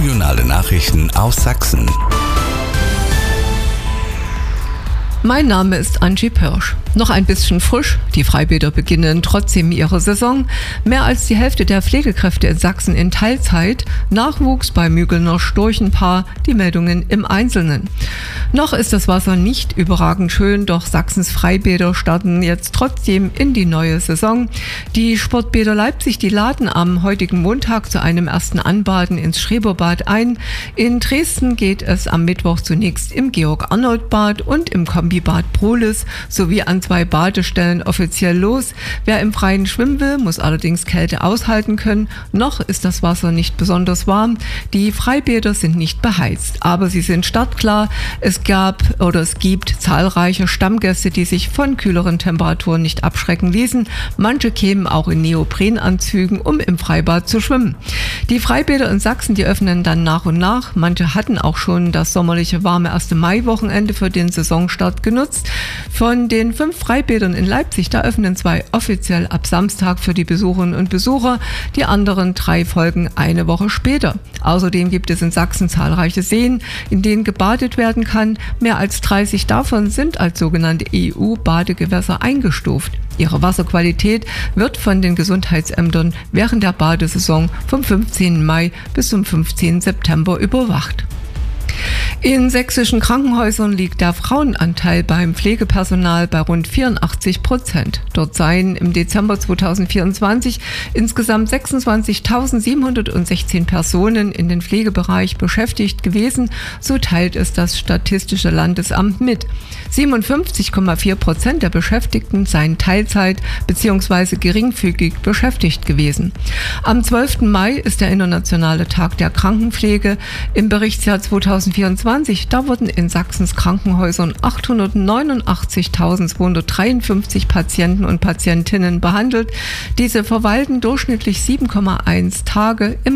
Regionale Nachrichten aus Sachsen. Mein Name ist Angie Pirsch. Noch ein bisschen frisch. Die Freibäder beginnen trotzdem ihre Saison. Mehr als die Hälfte der Pflegekräfte in Sachsen in Teilzeit. Nachwuchs bei Mügelner Storchenpaar. Die Meldungen im Einzelnen. Noch ist das Wasser nicht überragend schön, doch Sachsens Freibäder starten jetzt trotzdem in die neue Saison. Die Sportbäder Leipzig, die laden am heutigen Montag zu einem ersten Anbaden ins Schreberbad ein. In Dresden geht es am Mittwoch zunächst im Georg-Arnold-Bad und im Kombibad Prohlis sowie an 2 Badestellen offiziell los. Wer im Freien schwimmen will, muss allerdings Kälte aushalten können. Noch ist das Wasser nicht besonders warm. Die Freibäder sind nicht beheizt, aber sie sind startklar. Es gibt zahlreiche Stammgäste, die sich von kühleren Temperaturen nicht abschrecken ließen. Manche kämen auch in Neoprenanzügen, um im Freibad zu schwimmen. Die Freibäder in Sachsen, die öffnen dann nach und nach. Manche hatten auch schon das sommerliche warme 1. Mai-Wochenende für den Saisonstart genutzt. Von den 5 Freibädern in Leipzig, da öffnen 2 offiziell ab Samstag für die Besucherinnen und Besucher. Die anderen 3 folgen eine Woche später. Außerdem gibt es in Sachsen zahlreiche Seen, in denen gebadet werden kann. Mehr als 30 davon sind als sogenannte EU-Badegewässer eingestuft. Ihre Wasserqualität wird von den Gesundheitsämtern während der Badesaison vom 15. Mai bis zum 15. September überwacht. In sächsischen Krankenhäusern liegt der Frauenanteil beim Pflegepersonal bei rund 84%. Dort seien im Dezember 2024 insgesamt 26.716 Personen in den Pflegebereich beschäftigt gewesen, so teilt es das Statistische Landesamt mit. 57,4% der Beschäftigten seien Teilzeit bzw. geringfügig beschäftigt gewesen. Am 12. Mai ist der Internationale Tag der Krankenpflege. Im Berichtsjahr 2024 da wurden in Sachsens Krankenhäusern 889.253 Patienten und Patientinnen behandelt. Diese verweilten durchschnittlich 7,1 Tage im